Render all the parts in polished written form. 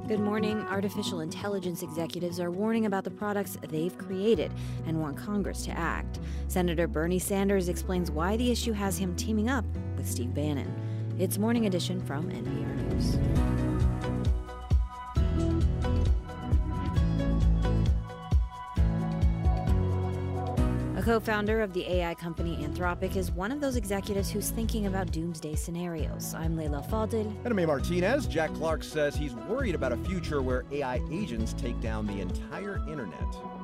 Good morning. Artificial intelligence executives are warning about the products they've created and want Congress to act. Senator Bernie Sanders explains why the issue has him teaming up with Steve Bannon. It's Morning Edition from NPR News. A co-founder of the AI company Anthropic is one of those executives who's thinking about doomsday scenarios. I'm Leila Fadel. And I'm A. Martinez. Jack Clark says he's worried about a future where AI agents take down the entire internet.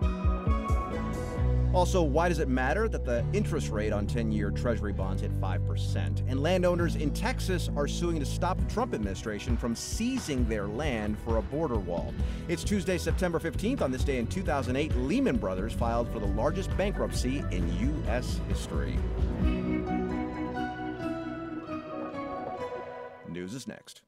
Also, why does it matter that the interest rate on 10-year Treasury bonds hit 5%? And landowners in Texas are suing to stop the Trump administration from seizing their land for a border wall. It's Tuesday, September 15th. On this day in 2008, Lehman Brothers filed for the largest bankruptcy in U.S. history. News is next.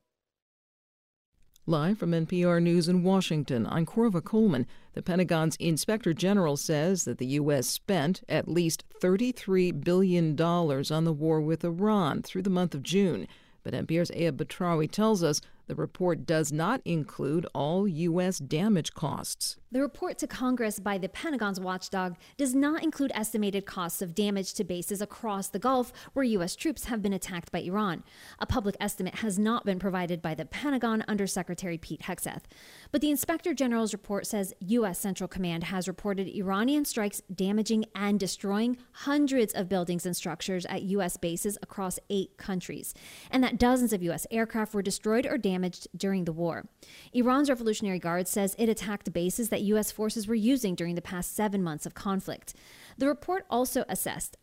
Live from NPR News in Washington, I'm Corva Coleman. The Pentagon's Inspector General says that the U.S. spent at least $33 billion on the war with Iran through the month of June. But NPR's Aya Batrawi tells us the report does not include all U.S. damage costs. The report to Congress by the Pentagon's watchdog does not include estimated costs of damage to bases across the Gulf where U.S. troops have been attacked by Iran. A public estimate has not been provided by the Pentagon under Secretary Pete Hegseth. But the Inspector General's report says U.S. Central Command has reported Iranian strikes damaging and destroying hundreds of buildings and structures at U.S. bases across 8 countries, and that dozens of U.S. aircraft were destroyed or damaged during the war. Iran's Revolutionary Guard says it attacked bases that U.S. forces were using during the past 7 months of conflict. The report also assessed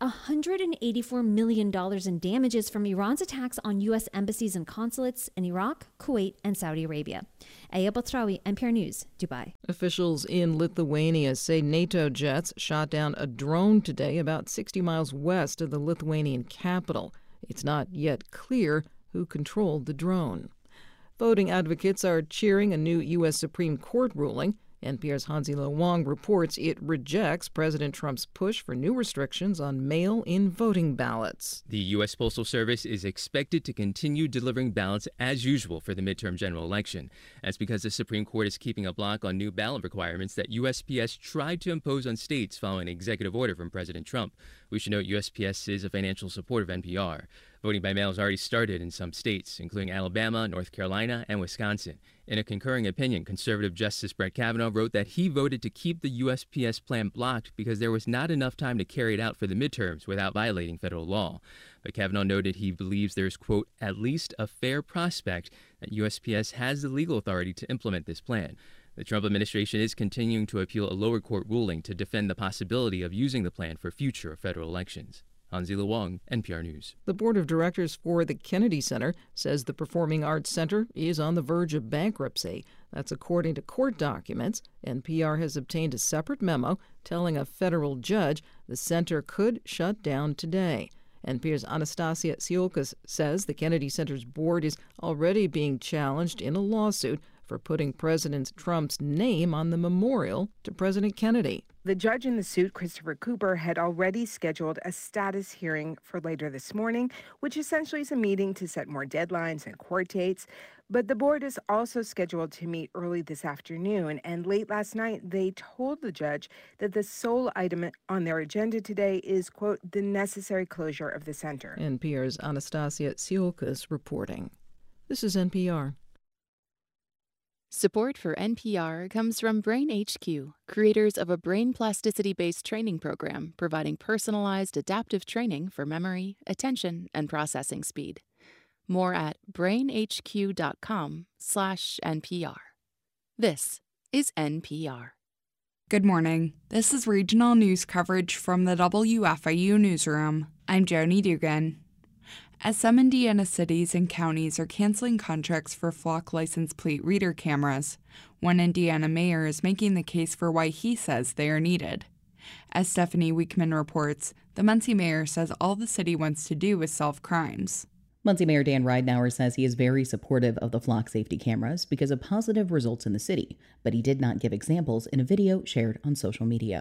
$184 million in damages from Iran's attacks on U.S. embassies and consulates in Iraq, Kuwait, and Saudi Arabia. Aya Batrawi, NPR News, Dubai. Officials in Lithuania say NATO jets shot down a drone today about 60 miles west of the Lithuanian capital. It's not yet clear who controlled the drone. Voting advocates are cheering a new U.S. Supreme Court ruling. NPR's Hansi-Lo Wang reports it rejects President Trump's push for new restrictions on mail-in voting ballots. The U.S. Postal Service is expected to continue delivering ballots as usual for the midterm general election. That's because the Supreme Court is keeping a block on new ballot requirements that USPS tried to impose on states following an executive order from President Trump. We should note USPS is a financial supporter of NPR. Voting by mail has already started in some states, including Alabama, North Carolina, and Wisconsin. In a concurring opinion, conservative Justice Brett Kavanaugh wrote that he voted to keep the USPS plan blocked because there was not enough time to carry it out for the midterms without violating federal law. But Kavanaugh noted he believes there's, quote, at least a fair prospect that USPS has the legal authority to implement this plan. The Trump administration is continuing to appeal a lower court ruling to defend the possibility of using the plan for future federal elections. Hansi-Lo Wang, NPR News. The board of directors for the Kennedy Center says the Performing Arts Center is on the verge of bankruptcy. That's according to court documents. NPR has obtained a separate memo telling a federal judge the center could shut down today. NPR's Anastasia Tsiolkas says the Kennedy Center's board is already being challenged in a lawsuit for putting President Trump's name on the memorial to President Kennedy. The judge in the suit, Christopher Cooper, had already scheduled a status hearing for later this morning, which essentially is a meeting to set more deadlines and court dates. But the board is also scheduled to meet early this afternoon. And late last night, they told the judge that the sole item on their agenda today is, quote, the necessary closure of the center. NPR's Anastasia Tsiolkas reporting. This is NPR. Support for NPR comes from Brain HQ, creators of a brain plasticity-based training program providing personalized adaptive training for memory, attention, and processing speed. More at brainhq.com/NPR. This is NPR. Good morning. This is regional news coverage from the WFIU newsroom. I'm Joni Dugan. As some Indiana cities and counties are canceling contracts for flock license plate reader cameras, one Indiana mayor is making the case for why he says they are needed. As Stephanie Weekman reports, the Muncie mayor says all the city wants to do is solve crimes. Muncie Mayor Dan Ridenour says he is very supportive of the flock safety cameras because of positive results in the city, but he did not give examples in a video shared on social media.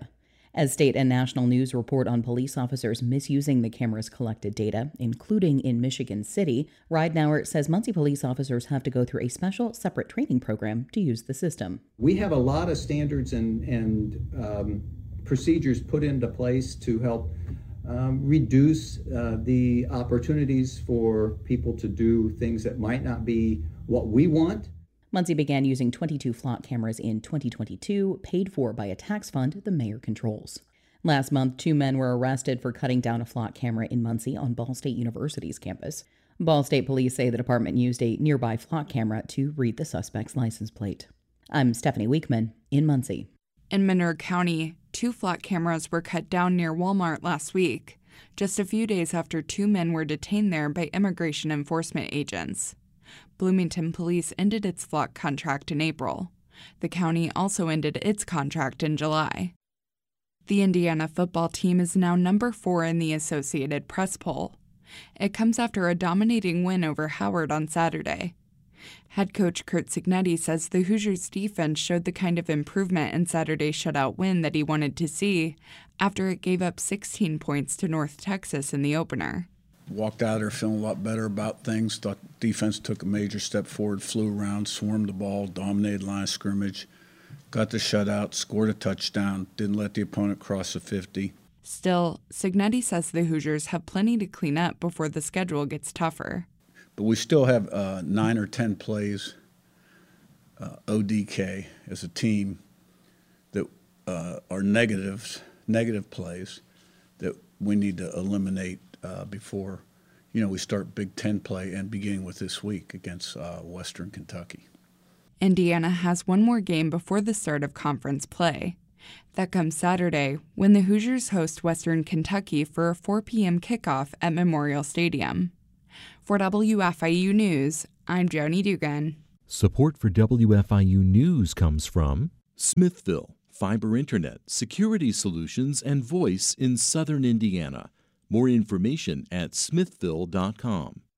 As state and national news report on police officers misusing the camera's collected data, including in Michigan City, Ridenour says Muncie police officers have to go through a special separate training program to use the system. We have a lot of standards and procedures put into place to help reduce the opportunities for people to do things that might not be what we want. Muncie began using 22 flock cameras in 2022, paid for by a tax fund the mayor controls. Last month, 2 men were arrested for cutting down a flock camera in Muncie on Ball State University's campus. Ball State police say the department used a nearby flock camera to read the suspect's license plate. I'm Stephanie Weekman in Muncie. In Monroe County, 2 flock cameras were cut down near Walmart last week, just a few days after 2 men were detained there by immigration enforcement agents. Bloomington Police ended its flock contract in April. The county also ended its contract in July. The Indiana football team is now number 4 in the Associated Press poll. It comes after a dominating win over Howard on Saturday. Head coach Curt Cignetti says the Hoosiers' defense showed the kind of improvement in Saturday's shutout win that he wanted to see after it gave up 16 points to North Texas in the opener. Walked out of there feeling a lot better about things. Thought defense took a major step forward, flew around, swarmed the ball, dominated line of scrimmage, got the shutout, scored a touchdown, didn't let the opponent cross the 50. Still, Cignetti says the Hoosiers have plenty to clean up before the schedule gets tougher. But we still have 9 or 10 plays, ODK, as a team that are negative plays that we need to eliminate before, we start Big Ten play and beginning with this week against Western Kentucky. Indiana has one more game before the start of conference play. That comes Saturday when the Hoosiers host Western Kentucky for a 4 p.m. kickoff at Memorial Stadium. For WFIU News, I'm Joni Dugan. Support for WFIU News comes from Smithville, fiber internet, security solutions, and voice in southern Indiana. More information at smithville.com.